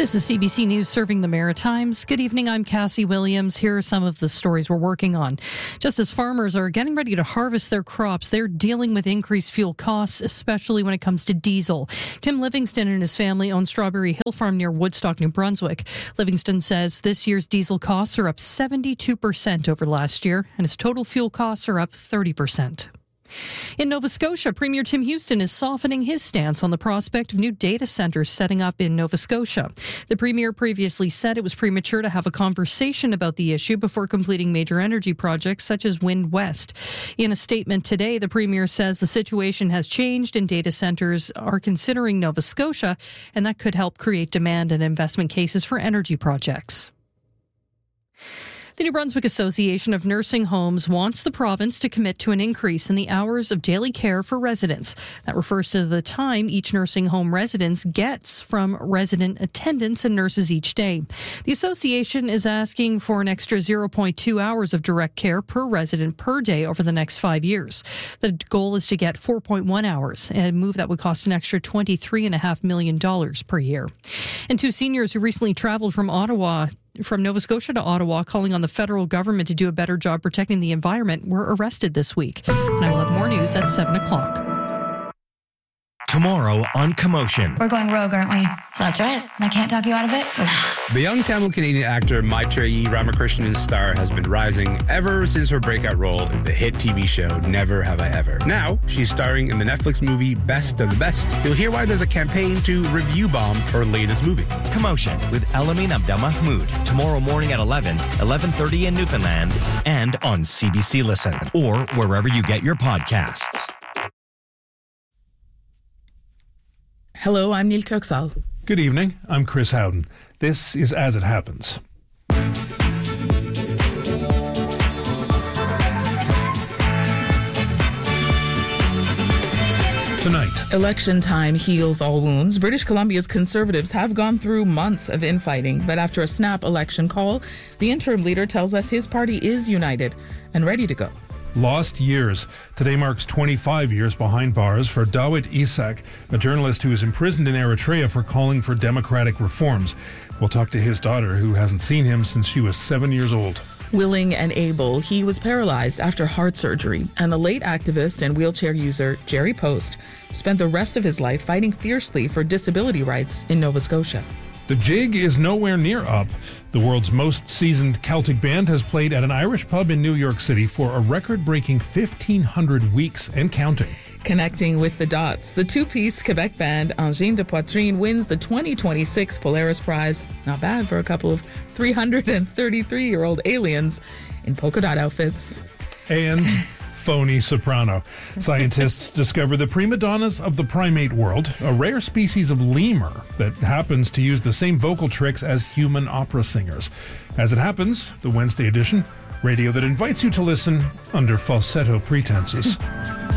This is CBC News serving the Maritimes. Good evening, I'm Cassie Williams. Here are some of the stories we're working on. Just as farmers are getting ready to harvest their crops, they're dealing with increased fuel costs, especially when it comes to diesel. Tim Livingston and his family own Strawberry Hill Farm near Woodstock, New Brunswick. Livingston says this year's diesel costs are up 72% over last year, and his total fuel costs are up 30%. In Nova Scotia, Premier Tim Houston is softening his stance on the prospect of new data centres setting up in Nova Scotia. The Premier previously said it was premature to have a conversation about the issue before completing major energy projects such as Wind West. In a statement today, the Premier says the situation has changed and data centres are considering Nova Scotia, and that could help create demand and investment cases for energy projects. The New Brunswick Association of Nursing Homes wants the province to commit to an increase in the hours of daily care for residents. That refers to the time each nursing home resident gets from resident attendants and nurses each day. The association is asking for an extra 0.2 hours of direct care per resident per day over the next 5 years. The goal is to get 4.1 hours, a move that would cost an extra $23.5 million per year. And two seniors who recently traveled from Nova Scotia to Ottawa, calling on the federal government to do a better job protecting the environment, were arrested this week. And I will have more news at 7 o'clock. Tomorrow on Commotion. We're going rogue, aren't we? That's right. I can't talk you out of it? The young Tamil-Canadian actor Maitreyi Ramakrishnan's star has been rising ever since her breakout role in the hit TV show Never Have I Ever. Now, she's starring in the Netflix movie Best of the Best. You'll hear why there's a campaign to review bomb her latest movie. Commotion with Elamin Abdelmahmoud. Tomorrow morning at 11:30 in Newfoundland, and on CBC Listen, or wherever you get your podcasts. Hello, I'm Neil Kirksall. Good evening, I'm Chris Howden. This is As It Happens. Tonight. Election time heals all wounds. British Columbia's Conservatives have gone through months of infighting, but after a snap election call, the interim leader tells us his party is united and ready to go. Lost years. Today marks 25 years behind bars for Dawit Isaak, a journalist who was imprisoned in Eritrea for calling for democratic reforms. We'll talk to his daughter, who hasn't seen him since she was 7 years old. Willing and able, he was paralyzed after heart surgery, and the late activist and wheelchair user Jerry Post spent the rest of his life fighting fiercely for disability rights in Nova Scotia. The jig is nowhere near up. The world's most seasoned Celtic band has played at an Irish pub in New York City for a record-breaking 1,500 weeks and counting. Connecting with the dots, the two-piece Quebec band Engine de Poitrine wins the 2026 Polaris Prize. Not bad for a couple of 333-year-old aliens in polka dot outfits. And phony soprano. Scientists discover the prima donnas of the primate world, a rare species of lemur that happens to use the same vocal tricks as human opera singers. As It Happens, the Wednesday edition, radio that invites you to listen under falsetto pretenses.